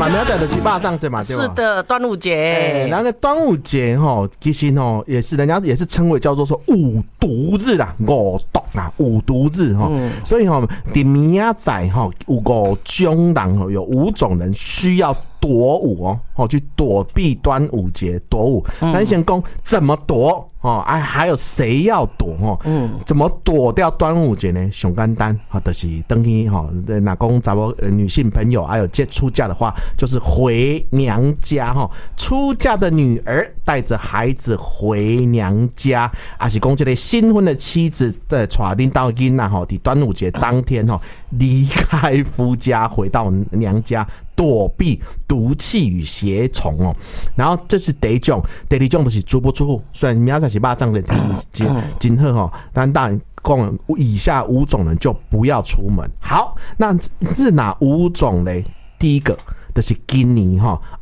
嘛，明仔就是肉粽节嘛，对吧？ 是的，端午节。 然后端午节其实也是人家也是称为叫做说五毒日啦，五毒啊，五毒日所以伫明仔载有5种人有5种人需要躲舞去躲避端午节躲舞。咱先讲怎么躲还有谁要躲怎么躲掉端午节呢？上简单就是等于哪讲查某女性朋友还有出嫁的话，就是回娘家出嫁的女儿带着孩子回娘家，还是讲这个新婚的妻子带恁到囡仔伫端午节当天离开夫家回到娘家，躲避毒气与邪虫然后这是第一种，第二种就是足不出户。虽然明仔载是肉粽的天真好但当然讲以下5种人就不要出门。好，那是哪5种呢？第一个就是今年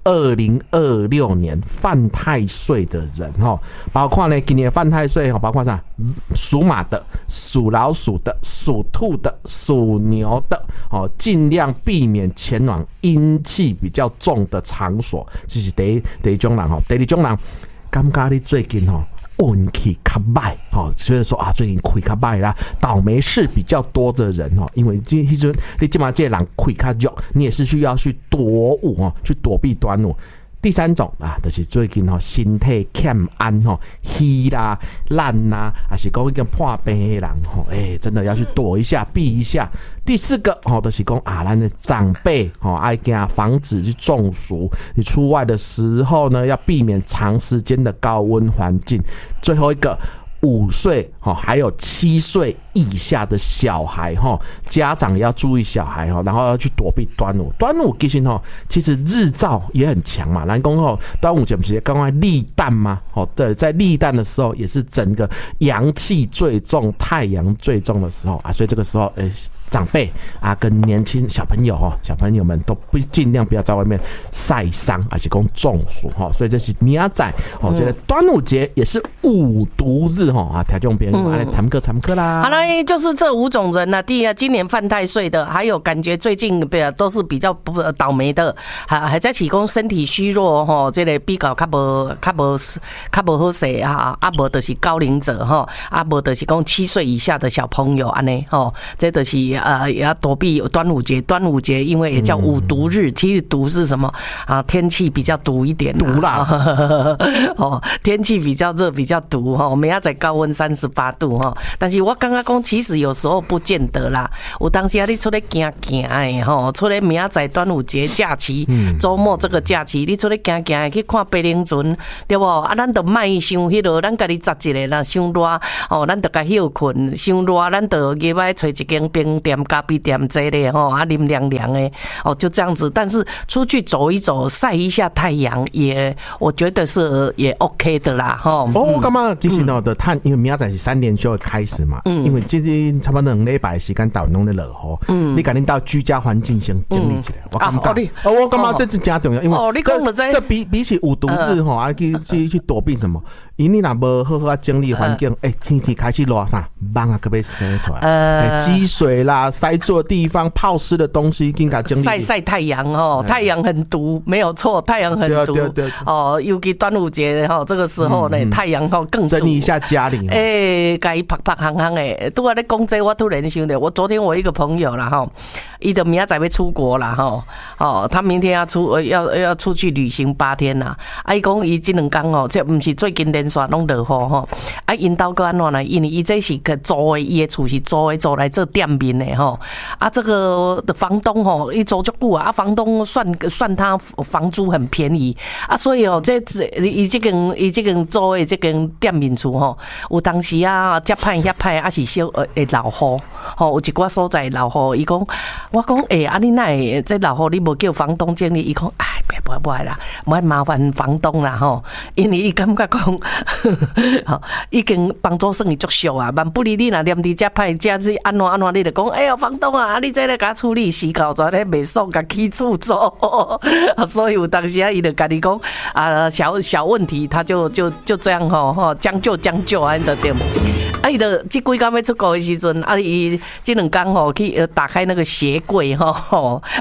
2026年犯太岁的人包括呢今年犯太岁包括啥？属马的、属老鼠的、属兔的、属牛的尽量避免前往阴气比较重的场所。这是第一种人第二种人，感觉你最近运气较歹所以说最近亏较歹啦，倒霉事比较多的人因为你现在这人亏较弱，你也是需要去躲舞去躲避端午。第3种就是最近身体欠安虚啦、烂啦，还是讲一个破病的人真的要去躲一下、避一下。第4个就是讲咱的长辈爱惊防止去中暑，你出外的时候呢要避免长时间的高温环境。最后一个5岁还有7岁以下的小孩家长也要注意小孩然后要去躲避端午。端午其实日照也很强嘛，咱讲端午节不是刚刚立蛋吗？对，在立蛋的时候也是整个阳气最重、太阳最重的时候所以这个时候长辈跟年轻小朋友们都尽量不要在外面晒伤，还是讲中暑所以这是明仔载这个端午节也是五毒日听众朋友来参课啦。 好了，就是这5种人第一今年犯太岁的，还有感觉最近都是比较倒霉的，还在起讲身体虚弱这个比较较无好势无就是高龄者无就是讲7岁以下的小朋友安尼这就是也要躲避端午节。端午节因为也叫五毒日，其实毒是什么天气比较毒一点毒啦天气比较热比较毒明仔载高温38度但是我刚刚讲其实有时候不见得啦，有当时你出来行的出来明仔载端午节假期周末这个假期你出来行去看白灵船对不咱就卖伤迄落咱家己扎一个啦伤热咱就该休困，伤热咱就入来找一间冰店咖啡店这类啉凉凉的就这样子。但是出去走一走晒一下太阳也我觉得是也 OK 的啦我感觉其实的探因为明仔载是3连休的开始嘛因为最近差不多2礼拜的时间到拢在落雨你赶紧到居家环境先整理起来我感觉这是真重要，因为这比起五毒日去躲避什么你若无好好整理环境天气开始热啥蚊可被生出来积水啦塞住的地方泡湿的东西应该整理晒太阳太阳很毒没有错，太阳很毒尤其端午节这个时候呢太阳更毒， 整理一下家里该拍拍行行的拄仔咧讲这我突然想到昨天我一个朋友啦他的明仔载要出国啦他明天要出去旅行8天啦他讲他这2天这不是最近连续拢落雨因兜个安怎呢？因为他这是个租的，他的厝是租来做店面的这个的房东他租足久房东算他房租很便宜所以他这间租的这间店面厝有当时接歹遐歹是小会落雨有一寡所在落雨，他讲我讲你哪会这落雨你无叫房东整理？他讲不会啦，不麻烦房东啦因为他感觉讲已经帮助算是足俗万不离你若念伫遮歹遮是安怎你就讲房东你这个甲处理死搞转咧袂爽甲起厝租所以有当时伊就甲你讲小问题他就这样将就安的对伊就这几天要出国的时阵伊这2天去打开那个鞋柜要准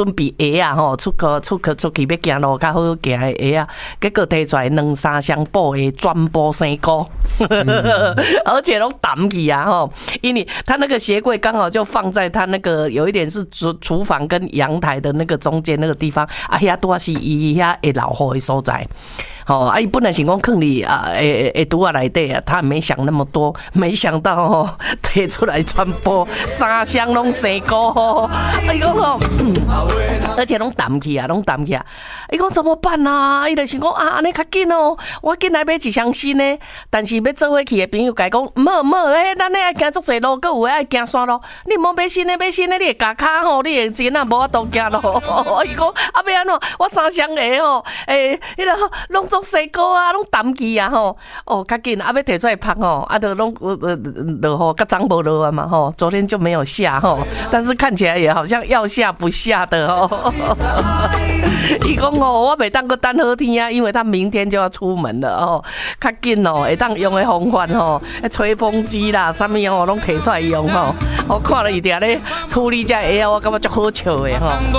准备鞋啊吼，出去要行路较好行的鞋啊，结果摕出来2-3箱布的全部生菇，而且拢澹去啊吼，因为他那个鞋柜刚好就放在他那个有一点是厨房跟阳台的那个中间那个地方，啊遐拄是伊遐会老雨的所在。哦，啊，伊本来想讲放你啊，会拄啊内底啊，他没想那么多，没想到哦，摕出来全部3箱拢生菇，伊讲哦，而且拢澹去啊，伊讲怎么办啊？伊就想讲啊，安尼较紧哦，我紧来买一箱新的，但是要做伙去的朋友甲伊讲，无诶，咱咧爱行足济路，搁有爱行山路，你莫买新的，你会夹骹吼，你会真啊无法度行路。伊讲啊，要安怎？我3箱的吼，迄个拢做生菇啊，拢澹去啊吼，哦，较紧，啊要摕出来晒吼，啊都拢落雨，较脏无落啊嘛吼，昨天就没有下吼，但是看起来也好像要下不下的哦。伊讲哦，我袂当搁等好天啊，因为他明天就要出门了哦，较紧哦，会当用的方法吼，吹风机啦，啥物哦，拢摕出来用吼，我看了伊伫咧处理这鞋啊，我感觉足好笑的吼。